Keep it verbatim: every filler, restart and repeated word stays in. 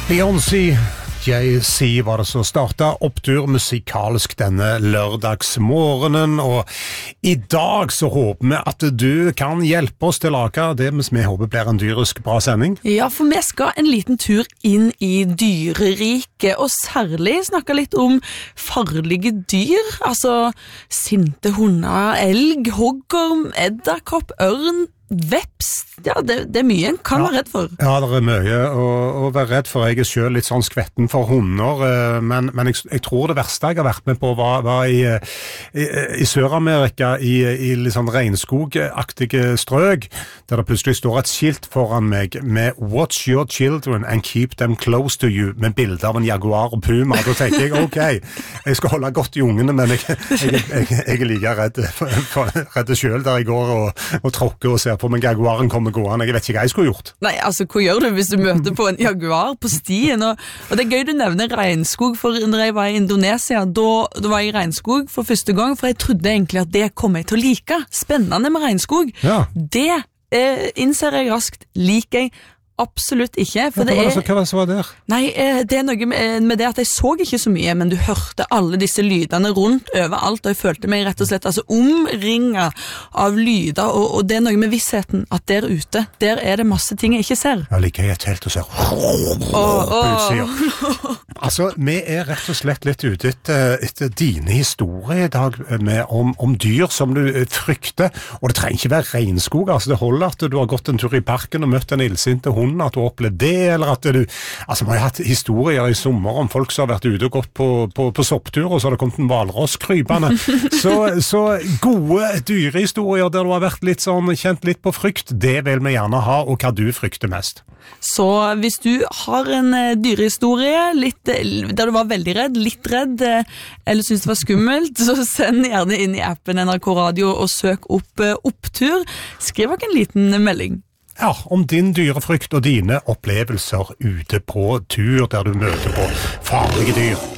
Beyoncé, Jay-Z var det som startet opptur musikalsk denne lørdagsmorgenen, og i dag så håper vi at du kan hjelpe oss til å lage det vi håper blir en dyrisk bra sending. Ja, for vi skal en liten tur inn i dyreriket, og særlig snakke litt om farlige dyr, altså sinte hunder, elg, hoggorm, edderkopp, ørn, veps. Ja, det, det er mye en kan ja, være redd for. Ja, det er mye å, å være redd for. Jeg er selv litt sånn skvetten for hunder, men, men jeg, jeg tror det verste jeg har vært med på var, var i, i, i Sør-Amerika, i, i litt sånn regnskogaktige strøk, der det plutselig står et skilt foran meg med «Watch your children and keep them close to you», med bilder av en jaguar og puma. Da tenker jeg, ok, jeg skal holde godt i ungene, men jeg, jeg, jeg, jeg er like redd, for, for, redd selv der jeg går og, og tråkker og ser på, men jaguaren kommer gående. Jeg vet ikke hva jeg skulle gjort. Nei, altså, hva gjør du hvis du møter på en jaguar på stien? Og, og det er gøy du nevner regnskog, for når jeg var i Indonesia, da, da var jeg i regnskog for første gang, for jeg trodde egentlig at det kom jeg til å like. Spennende med regnskog. Ja. Det eh, innser jeg raskt, liker jeg absolutt ikke. For ja, det er, så, hva var det som var der? Nei, det er noe med, med det at jeg så ikke så mye, men du hørte alle disse lydene rundt overalt, og jeg følte meg rett og slett altså, omringet av lyder, og, og det er noe med vissheten at der ute, der er det masse ting jeg ikke ser. Ja, liker jeg et helt og ser oh, oh. Altså, vi er rett og slett litt ute etter, etter dine historier i dag med, om, om dyr som du frykter, og det trenger ikke være regnskog, altså det holder at du har gått en tur i parken og møtt en illsinte hund, at du har opplevd det, eller at du altså vi har hatt historier i sommer om folk som har vært ute og gått på, på, på sopptur, og så har det kommet en hvalross krypende. Så, så gode dyrehistorier der du har vært litt sånn, kjent litt på frykt, det vil vi gjerne ha, og hva du frykter mest. Så hvis du har en dyrehistorie litt, der du var veldig redd, litt redd, eller synes det var skummelt, så send gjerne inn i appen N R K Radio og søk opp Opptur. Skriv dere en liten melding. Ja, om din dyrefrykt og dine opplevelser ute på tur der du møter på farlige dyr.